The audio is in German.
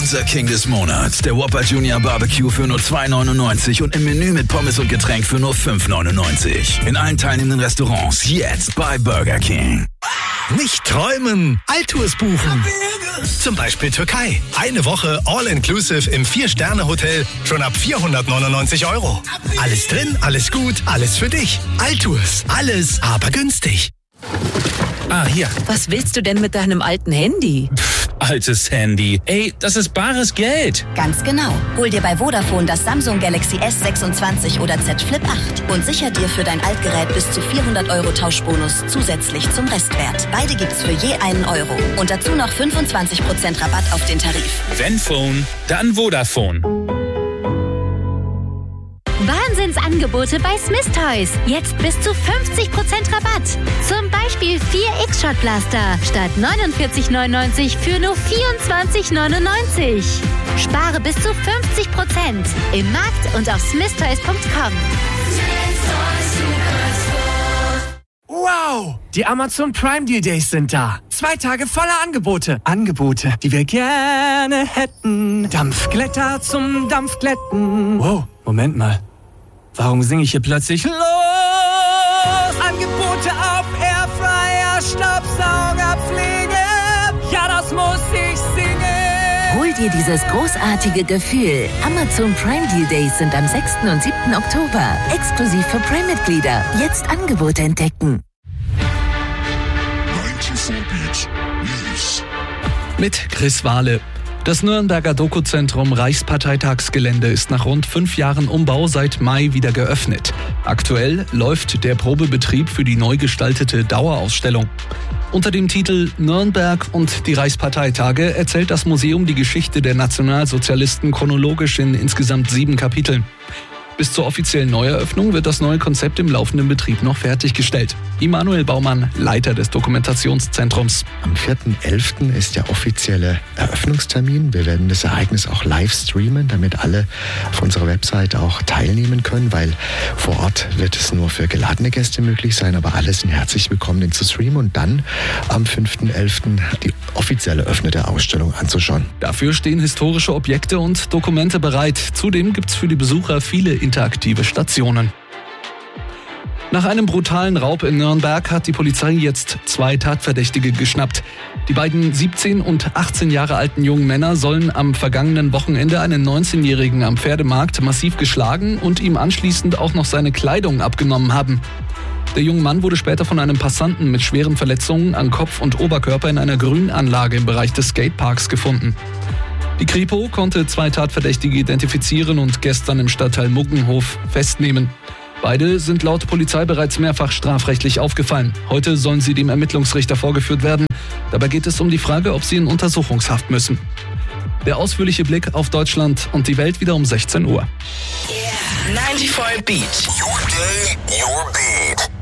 Unser King des Monats, der Whopper Junior Barbecue für nur $2,99 und im Menü mit Pommes und Getränk für nur $5,99. In allen teilnehmenden Restaurants jetzt bei Burger King. Nicht träumen, Altours buchen. Zum Beispiel Türkei. Eine Woche All-Inclusive im 4-Sterne-Hotel schon ab €499. Alles drin, alles gut, alles für dich. Altours, alles aber günstig. Hier. Was willst du denn mit deinem alten Handy? Altes Handy. Ey, das ist bares Geld. Ganz genau. Hol dir bei Vodafone das Samsung Galaxy S26 oder Z Flip 8 und sicher dir für dein Altgerät bis zu €400 Tauschbonus zusätzlich zum Restwert. Beide gibt's für je €1 und dazu noch 25% Rabatt auf den Tarif. Wenn Phone, dann Vodafone. Wahnsinnsangebote bei Smith Toys. Jetzt bis zu 50% Rabatt. Zum Beispiel 4 X-Shot Blaster statt $49,99 für nur $24,99. Spare bis zu 50% im Markt und auf smithtoys.com. Wow! Die Amazon Prime Deal Days sind da. 2 Tage voller Angebote. Angebote, die wir gerne hätten. Dampfglätter zum Dampfglätten. Wow, Moment mal. Warum singe ich hier plötzlich los? Angebote auf Airfryer, Staubsaugerpflege. Ja, das muss ich singen. Hol dir dieses großartige Gefühl. Amazon Prime Deal Days sind am 6. und 7. Oktober. Exklusiv für Prime-Mitglieder. Jetzt Angebote entdecken. Mit Chris Wahle. Das Nürnberger Dokuzentrum Reichsparteitagsgelände ist nach rund 5 Jahren Umbau seit Mai wieder geöffnet. Aktuell läuft der Probebetrieb für die neu gestaltete Dauerausstellung. Unter dem Titel Nürnberg und die Reichsparteitage erzählt das Museum die Geschichte der Nationalsozialisten chronologisch in insgesamt 7 Kapiteln. Bis zur offiziellen Neueröffnung wird das neue Konzept im laufenden Betrieb noch fertiggestellt. Immanuel Baumann, Leiter des Dokumentationszentrums. Am 4.11. ist der offizielle Eröffnungstermin. Wir werden das Ereignis auch live streamen, damit alle auf unserer Website auch teilnehmen können, weil vor Ort wird es nur für geladene Gäste möglich sein, aber alle sind herzlich willkommen, den zu streamen und dann am 5.11. die offizielle öffnete Ausstellung anzuschauen. Dafür stehen historische Objekte und Dokumente bereit. Zudem gibt es für die Besucher viele interaktive Stationen. Nach einem brutalen Raub in Nürnberg hat die Polizei jetzt 2 Tatverdächtige geschnappt. Die beiden 17 und 18 Jahre alten jungen Männer sollen am vergangenen Wochenende einen 19-Jährigen am Pferdemarkt massiv geschlagen und ihm anschließend auch noch seine Kleidung abgenommen haben. Der junge Mann wurde später von einem Passanten mit schweren Verletzungen an Kopf und Oberkörper in einer Grünanlage im Bereich des Skateparks gefunden. Die Kripo konnte 2 Tatverdächtige identifizieren und gestern im Stadtteil Muggenhof festnehmen. Beide sind laut Polizei bereits mehrfach strafrechtlich aufgefallen. Heute sollen sie dem Ermittlungsrichter vorgeführt werden. Dabei geht es um die Frage, ob sie in Untersuchungshaft müssen. Der ausführliche Blick auf Deutschland und die Welt wieder um 16 Uhr. 94 Beat. Your day, your beat.